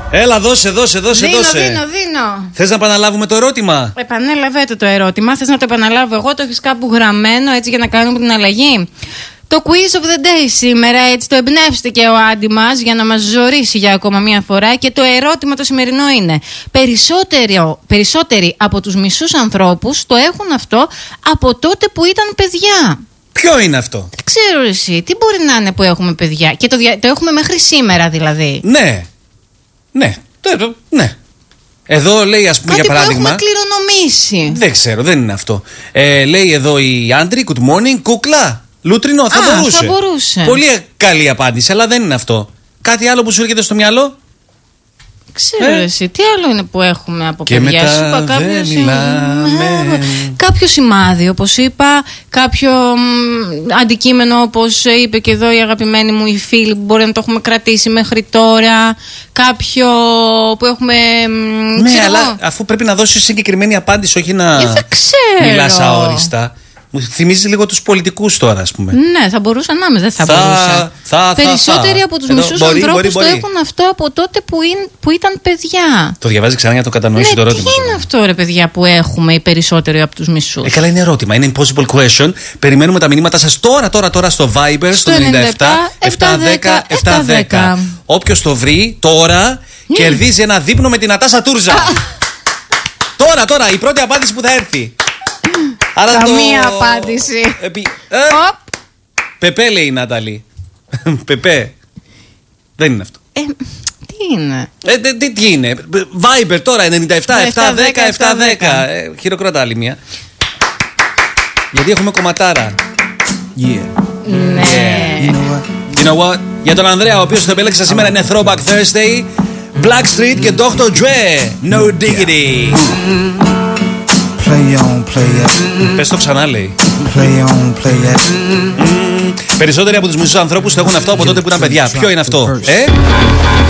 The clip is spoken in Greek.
Έλα, δώσε. Δίνω. Θες να επαναλάβουμε το ερώτημα? Επανέλαβετε το ερώτημα. Θες να το επαναλάβω εγώ? Το έχεις κάπου γραμμένο έτσι για να κάνουμε την αλλαγή? Το quiz of the day σήμερα, έτσι το εμπνεύστηκε ο Άντι μας για να μας ζορίσει για ακόμα μία φορά. Και το ερώτημα το σημερινό είναι: περισσότεροι από τους μισούς ανθρώπους το έχουν αυτό από τότε που ήταν παιδιά. Ποιο είναι αυτό? Δεν ξέρω εσύ, τι μπορεί να είναι που έχουμε παιδιά? Και το έχουμε μέχρι σήμερα δηλαδή. Ναι. Εδώ λέει, ας πούμε, κάτι για παράδειγμα. Κάτι που έχουμε κληρονομήσει. Δεν ξέρω, δεν είναι αυτό. Λέει εδώ η Άντρη, good morning, κούκλα. Λούτρινο, θα μπορούσε. Πολύ καλή απάντηση, αλλά δεν είναι αυτό. Κάτι άλλο που σου έρχεται στο μυαλό? Ξέρω εσύ, τι άλλο είναι που έχουμε από και παιδιά? Μετά σου είπα κάποιο σημάδι, όπως είπα, κάποιο αντικείμενο, όπως είπε και εδώ η αγαπημένη μου η φίλη, που μπορεί να το έχουμε κρατήσει μέχρι τώρα. Κάποιο που έχουμε. Ναι, αλλά αφού πρέπει να δώσεις συγκεκριμένη απάντηση, όχι να μιλάς αόριστα. Μου θυμίζει λίγο τους πολιτικούς τώρα, ας πούμε. Ναι, θα μπορούσα να είμαι, δεν θα μπορούσα. Περισσότεροι από τους μισούς ανθρώπους το έχουν αυτό από τότε που ήταν παιδιά. Το διαβάζει ξανά για να το κατανοήσει το ερώτημα. Τι είναι αυτό, ρε παιδιά, που έχουμε οι περισσότεροι από τους μισούς? Καλά, είναι ερώτημα. Είναι impossible question. Περιμένουμε τα μηνύματά σας τώρα στο Viber, στο 97-710-710. Όποιος το βρει τώρα κερδίζει ένα δείπνο με την Νατάσα Τούρζα. Τώρα, η πρώτη απάντηση που θα έρθει. Άρα καμία απάντηση. Πεπέ, λέει η Νάταλη. Πεπέ. Δεν είναι αυτό. Τι είναι? Τι είναι? Viber τώρα 97-710-710. Χειροκρότα άλλη μία. Γιατί έχουμε κομματάρα. Ναι. You know what? Για τον Ανδρέα, ο οποίος το επέλεξα σήμερα, είναι Throwback Thursday, Black Street και Dr. Dre, No Diggity. Play on, play it. Πες το ξανά, λέει. Play on, play it. Περισσότεροι από τους μισούς ανθρώπους το έχουν αυτό από τότε που ήταν παιδιά. Ποιο είναι αυτό?